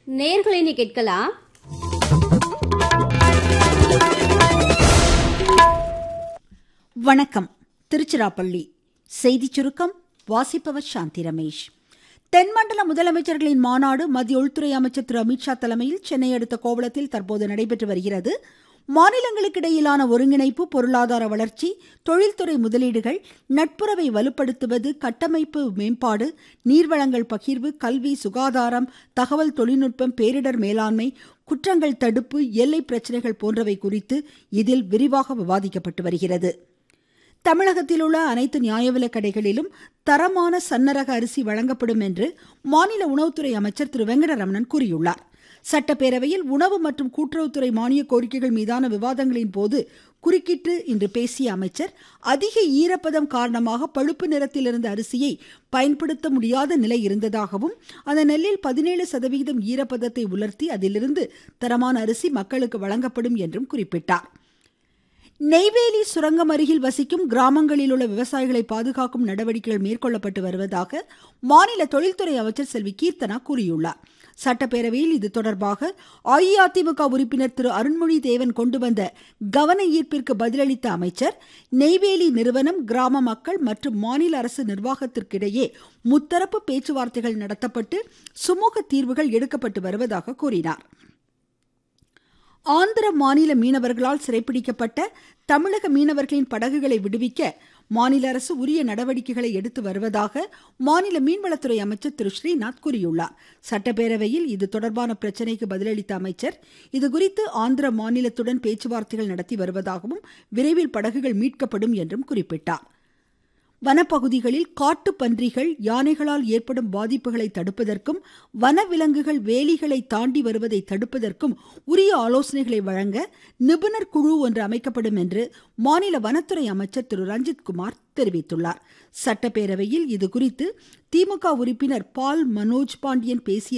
நேர்களை நீ கேட்கலாம். வணக்கம். திருச்சிராப்பள்ளி செய்திச் சுருக்கம் வாசிப்பவர் சாந்தி ரமேஷ். தென்மண்டல முதலமைச்சர்களின் மாநாடு மத்திய உள்துறை அமைச்சர் திரு அமித்ஷா தலைமையில் சென்னை அடுத்த கோவளத்தில் தற்போது நடைபெற்று வருகிறது. மாநிலங்களுக்கு இடையிலான ஒருங்கிணைப்பு, பொருளாதார வளர்ச்சி, தொழில்துறை முதலீடுகள், நட்புறவை வலுப்படுத்துவது, கட்டமைப்பு மேம்பாடு, நீர்வளங்கள் பகிர்வு, கல்வி, சுகாதாரம், தகவல் தொழில்நுட்பம், பேரிடர் மேலாண்மை, குற்றங்கள் தடுப்பு, எல்லை பிரச்சனைகள் போன்றவை குறித்து இதில் விரிவாக விவாதிக்கப்பட்டு வருகிறது. தமிழகத்தில் உள்ள அனைத்து நியாய விலைக் கடைகளிலும் தரமான சன்னரக அரிசி வழங்கப்படும் என்று மாநில உணவுத்துறை அமைச்சர் திரு வெங்கடரமணன் கூறியுள்ளார். சட்டப்பேரவையில் உணவு மற்றும் கூட்டுறவுத்துறை மானிய கோரிக்கைகள் மீதான விவாதங்களின் போது குறுக்கிட்டு இன்று பேசிய அமைச்சர், அதிக ஈரப்பதம் காரணமாக பழுப்பு நிறத்தில் இருந்த அரிசியை பயன்படுத்த முடியாத நிலை இருந்ததாகவும், அந்த நெல்லில் 17% ஈரப்பதத்தை உலர்த்தி அதிலிருந்து தரமான அரிசி மக்களுக்கு வழங்கப்படும் என்றும் குறிப்பிட்டார். நெய்வேலி சுரங்கம் அருகில் வசிக்கும் கிராமங்களில் உள்ள விவசாயிகளை பாதுகாக்கும் நடவடிக்கைகள் மேற்கொள்ளப்பட்டு வருவதாக மாநில தொழில்துறை அமைச்சர் செல்வி கீர்த்தனா கூறியுள்ளார். சட்டப்பேரவையில் இது தொடர்பாக அஇஅதிமுக உறுப்பினர் திரு அருண்மொழி தேவன் கொண்டு வந்த கவன ஈர்ப்பிற்கு பதிலளித்த அமைச்சர், நெய்வேலி நிறுவனம், கிராம மக்கள் மற்றும் மாநில அரசு நிர்வாகத்திற்கிடையே முத்தரப்பு பேச்சுவார்த்தைகள் நடத்தப்பட்டு சுமூக தீர்வுகள் எடுக்கப்பட்டு வருவதாக கூறினார். ஆந்திர மாநில மீனவர்களால் சிறைப்பிடிக்கப்பட்ட தமிழக மீனவர்களின் படகுகளை விடுவிக்க மாநில அரசு உரிய நடவடிக்கைகளை எடுத்து வருவதாக மாநில மீன்வளத்துறை அமைச்சர் திரு ஸ்ரீநாத் கூறியுள்ளார். சட்டப்பேரவையில் இது தொடர்பான பிரச்சனைக்கு பதிலளித்த அமைச்சர், இதுகுறித்து ஆந்திர மாநிலத்துடன் பேச்சுவார்த்தைகள் நடத்தி வருவதாகவும், விரைவில் படகுகள் மீட்கப்படும் என்றும் குறிப்பிட்டார். வனப்பகுதிகளில் காட்டு பன்றிகள், யானைகளால் ஏற்படும் பாதிப்புகளை தடுப்பதற்கும், வனவிலங்குகள் வேலிகளை தாண்டி வருவதை தடுப்பதற்கும் உரிய ஆலோசனைகளை வழங்க நிபுணர் குழு ஒன்று அமைக்கப்படும் என்று மாநில வனத்துறை அமைச்சர் திரு ரஞ்சித்குமார் தெரிவித்துள்ளார். சட்டப்பேரவையில் இதுகுறித்து திமுக உறுப்பினர் பால் மனோஜ் பாண்டியன் பேசிய